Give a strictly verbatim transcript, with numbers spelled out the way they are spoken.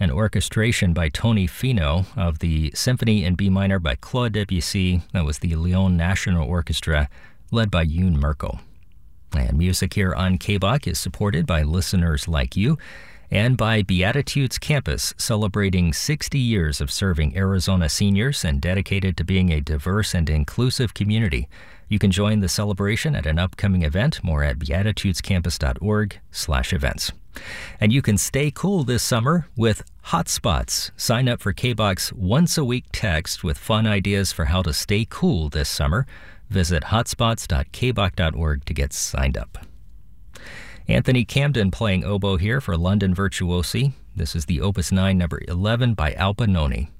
an orchestration by Tony Fino of the Symphony in B minor by Claude Debussy. That was the Lyon National Orchestra, led by Yoon Merkel. And music here on K B O C is supported by listeners like you and by Beatitudes Campus, celebrating sixty years of serving Arizona seniors and dedicated to being a diverse and inclusive community. You can join the celebration at an upcoming event, more at beatitudescampus.org slash events. And you can stay cool this summer with Hotspots. Sign up for K B O C's once-a-week text with fun ideas for how to stay cool this summer. Visit hotspots dot k b o c dot org to get signed up. Anthony Camden playing oboe here for London Virtuosi. This is the Opus nine number eleven by Alpa Noni.